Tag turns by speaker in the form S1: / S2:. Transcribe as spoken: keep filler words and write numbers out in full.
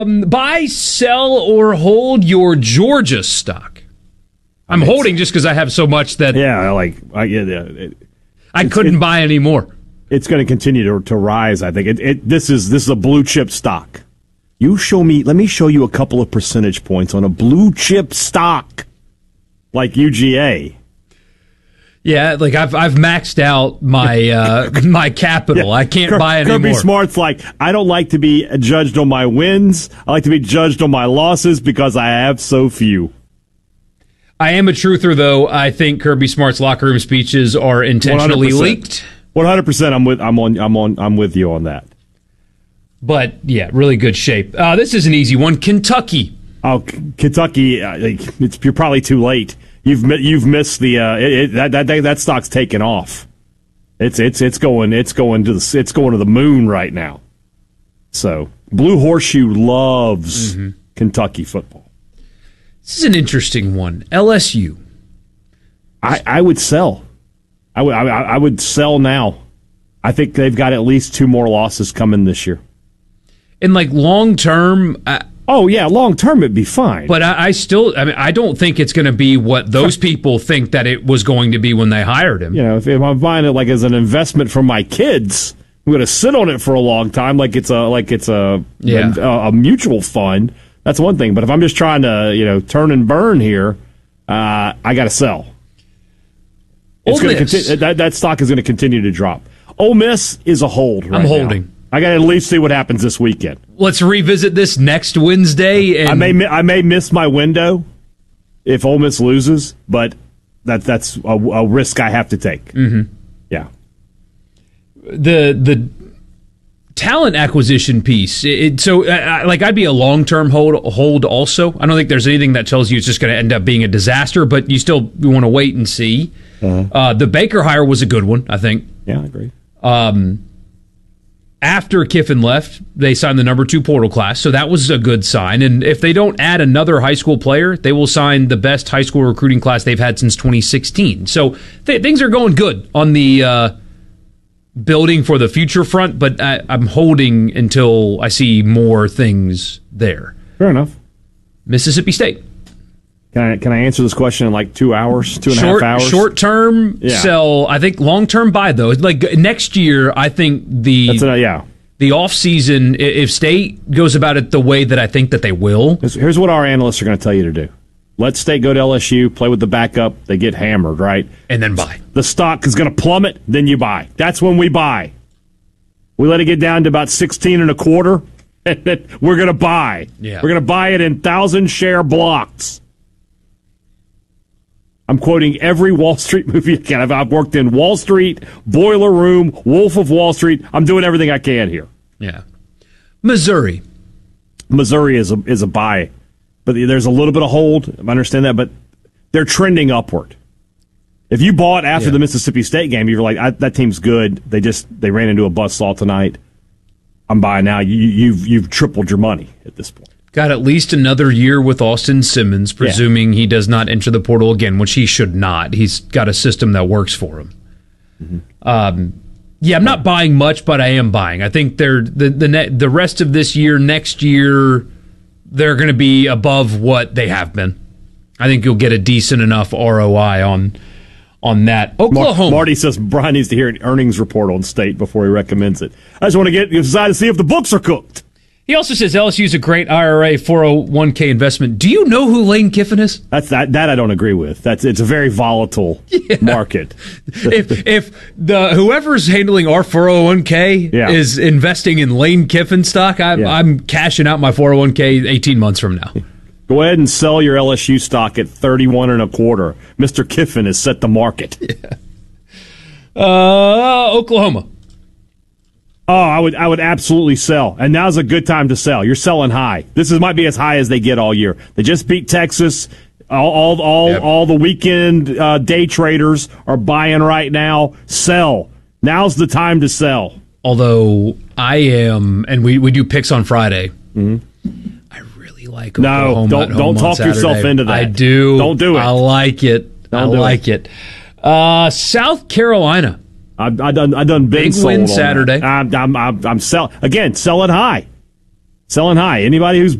S1: Um, buy, sell, or hold your Georgia stock. I'm holding just because I have so much that
S2: yeah, like I, yeah, it,
S1: I couldn't
S2: it,
S1: buy any more.
S2: It's going to continue to, to rise. I think it, it. This is this is a blue chip stock. You show me. Let me show you a couple of percentage points on a blue chip stock like U G A.
S1: Yeah, like I've I've maxed out my uh, my capital. Yeah. I can't Kirby, buy anymore.
S2: Kirby Smart's like, I don't like to be judged on my wins. I like to be judged on my losses because I have so few.
S1: I am a truther, though. I think Kirby Smart's locker room speeches are intentionally one hundred percent leaked.
S2: One hundred percent. I'm with. I'm on. I'm on. I'm with you on that.
S1: But yeah, really good shape. Uh, this is an easy one. Kentucky.
S2: Oh, Kentucky. Uh, it's, you're probably too late. You've you've missed the uh, it, it, that that that stock's taken off. It's it's it's going it's going to the it's going to the moon right now. So Blue Horseshoe loves mm-hmm. Kentucky football.
S1: This is an interesting one. L S U.
S2: I, I would sell. I would I, I would sell now. I think they've got at least two more losses coming this year.
S1: And like long term. Uh,
S2: Oh, yeah, long term it'd be fine.
S1: But I, I still, I mean, I don't think it's going to be what those people think that it was going to be when they hired him.
S2: You know, if, if I'm buying it like as an investment for my kids, I'm going to sit on it for a long time like it's a like it's a,
S1: yeah.
S2: a a mutual fund. That's one thing. But if I'm just trying to, you know, turn and burn here, uh, I got to sell. It's going to continue, that that stock is going to continue to drop. Ole Miss is a hold right
S1: I'm holding.
S2: Now. I got to at least see what happens this weekend.
S1: Let's revisit this next Wednesday. And
S2: I may I may miss my window if Ole Miss loses, but that that's a, a risk I have to take.
S1: Mm-hmm.
S2: Yeah.
S1: The the talent acquisition piece. It, so, uh, like, I'd be a long term hold hold. Also, I don't think there's anything that tells you it's just going to end up being a disaster, but you still want to wait and see. Uh-huh. Uh, the Baker hire was a good one, I think.
S2: Yeah, I agree.
S1: Um. After Kiffin left, they signed the number two portal class, so that was a good sign. And if they don't add another high school player, they will sign the best high school recruiting class they've had since twenty sixteen. So th- things are going good on the uh, building for the future front, but I- I'm holding until I see more things there.
S2: Fair enough.
S1: Mississippi State.
S2: Can I can I answer this question in like two hours, two and
S1: short,
S2: a half hours?
S1: Short term
S2: yeah.
S1: sell. I think long term buy though. Like next year, I think the
S2: That's a, yeah.
S1: the off season. If State goes about it the way that I think that they will,
S2: here's what our analysts are going to tell you to do: let State go to L S U, play with the backup. They get hammered, right?
S1: And then buy.
S2: The stock is going to plummet. Then you buy. That's when we buy. We let it get down to about sixteen and a quarter, and then we're going to buy.
S1: Yeah.
S2: We're going to buy it in thousand share blocks. I'm quoting every Wall Street movie I can. I've, I've worked in Wall Street, Boiler Room, Wolf of Wall Street. I'm doing everything I can here.
S1: Yeah. Missouri.
S2: Missouri is a is a buy, but there's a little bit of hold. I understand that, but they're trending upward. If you bought after yeah. the Mississippi State game, you were like, I, that team's good. They just they ran into a buzzsaw tonight. I'm buying now. You, you've you've tripled your money at this point.
S1: Got at least another year with Austin Simmons, presuming yeah. he does not enter the portal again, which he should not. He's got a system that works for him. Mm-hmm. Um, yeah, I'm not buying much, but I am buying. I think they're the the ne- the rest of this year, next year, they're going to be above what they have been. I think you'll get a decent enough R O I on on that. Oklahoma.
S2: Marty says Brian needs to hear an earnings report on State before he recommends it. I just want to get decide to see if the books are cooked.
S1: He also says L S U is a great I R A four oh one k investment. Do you know who Lane Kiffin is?
S2: That's that. That I don't agree with. That's it's a very volatile yeah. market.
S1: if if the whoever's handling our four oh one k
S2: yeah.
S1: is investing in Lane Kiffin stock, I'm, yeah. I'm cashing out my four oh one k eighteen months from now.
S2: Go ahead and sell your L S U stock at thirty-one and a quarter. Mister Kiffin has set the market.
S1: Yeah. Uh, Oklahoma.
S2: Oh, I would I would absolutely sell. And now's a good time to sell. You're selling high. This is might be as high as they get all year. They just beat Texas. All all all, yep. all the weekend uh, day traders are buying right now. Sell. Now's the time to sell.
S1: Although I am, and we, we do picks on Friday.
S2: Mm-hmm.
S1: I really like Oklahoma.
S2: No, don't don't talk
S1: Saturday.
S2: yourself into that.
S1: I do.
S2: Don't do it.
S1: I like it.
S2: Don't
S1: I like it. it. Uh, South Carolina.
S2: I, I done I done been
S1: big
S2: sold
S1: win
S2: on
S1: Saturday.
S2: That. I'm I'm I'm, I'm sell again selling high, selling high. Anybody who's